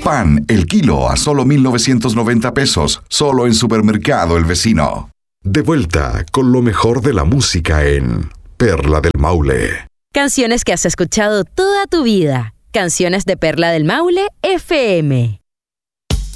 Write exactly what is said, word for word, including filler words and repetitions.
Pan, el kilo a solo mil novecientos noventa pesos, solo en Supermercado El Vecino. De vuelta con lo mejor de la música en Perla del Maule. Canciones que has escuchado toda tu vida. Canciones de Perla del Maule F M.